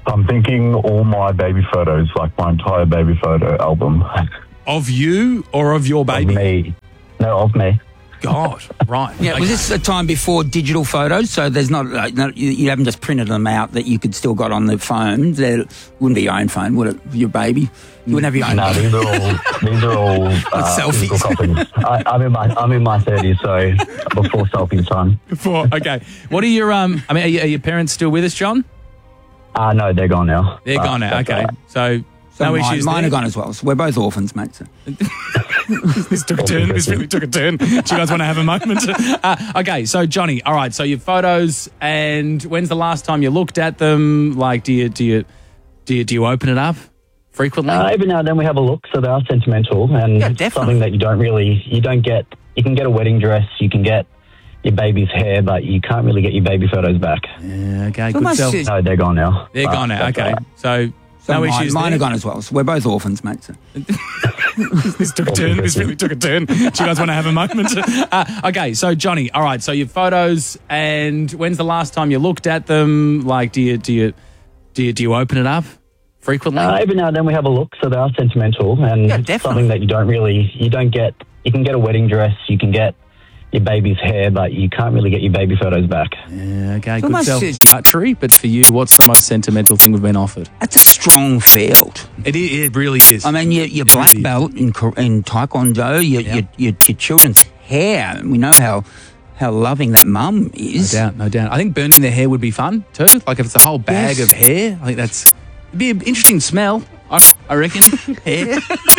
I'm thinking all my baby photos, like my entire baby photo album. Of you or of your baby? Of me. No, of me. God, right. Yeah, Okay. was this a time before digital photos? So there's not, you haven't just printed them out that you could still got on the phone. There wouldn't be your own phone, would it? Your baby, you wouldn't have your own. No, these are all selfies. physical copies. I'm in my 30s, so before selfie time. Okay. What are your are your parents still with us, John? No, they're gone now. They're gone now. That's Okay. all right. So So no issues mine there? are gone as well. So we're both orphans, mate. So. This took a turn. This really took a turn. Do you guys want to have a moment? Okay, so Johnny, all right. So your photos, and when's the last time you looked at them? Like, do you open it up frequently? Every now and then we have a look, so they are sentimental and Yeah, definitely. something that you don't get. You can get a wedding dress, you can get your baby's hair, but you can't really get your baby photos back. Yeah, okay, So good my self. sis- No, they're gone now. They're gone now. That's Okay, all right. so So no mine, issues. mine there? are gone as well. So we're both orphans, mate. So. This took a turn. This really took a turn. Do you guys want to have a moment? Okay, so Johnny, all right. So your photos, and when's the last time you looked at them? Like, do you open it up frequently? Every now and then we have a look, so they are sentimental and Yeah, definitely. something that you don't get. You can get a wedding dress, you can get your baby's hair, but you can't really get your baby photos back. Yeah, okay, So good my self. sis- Archery, but for you, what's the most sentimental thing we've been offered? That's a strong field. It really is. I mean, your black really is. belt in Taekwondo, your children's hair. We know how loving that mum is. No doubt. I think burning their hair would be fun too. Like if it's a whole bag Yes. of hair, I think it'd be an interesting smell. I reckon hair.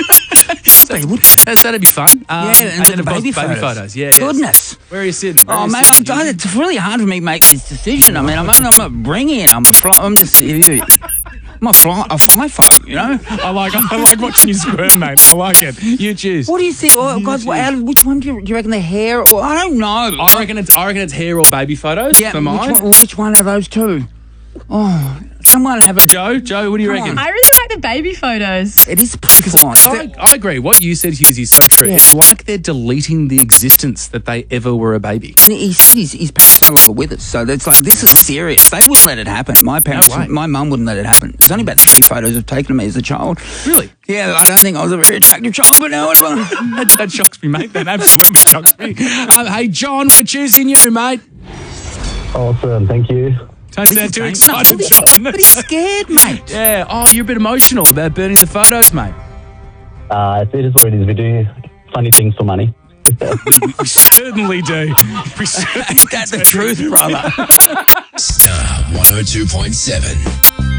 That'd be fun. And then the of course baby baby photos. photos. Yeah. Goodness. Where are you sitting? Where are Oh, you mate, sitting? it's really hard for me to make this decision. I mean, I'm not bringing it. I'm just I'm a FIFO, you know? I like watching you squirm, mate. I like it. You choose. What do you think? Oh, guys, which one do you reckon? The hair? Or, I don't know. I reckon it's hair or baby photos Yeah, for mine. which one are those two? Oh, someone have a... Joe, what do you Come on. reckon? I really like the baby photos. It is pretty fine. I agree. What you said, Hughes, is so true. Yeah. It's like they're deleting the existence that they ever were a baby. He said his parents are no longer with us, so it's like, this is serious. They wouldn't let it happen. My parents, way. my mum wouldn't let it happen. There's only about 30 photos of taken of me as a child. Really? Yeah, I don't think I was a very attractive child, but now whatever. That shocks me, mate. That absolutely shocks me. Hey, John, we're choosing you, mate. Awesome, thank you. Don't sound too excited, John. But he's scared, mate. Yeah. Oh, you're a bit emotional about burning the photos, mate. It is what it is. We do funny things for money. We certainly do. We certainly Ain't that the truth, brother? Star 102.7.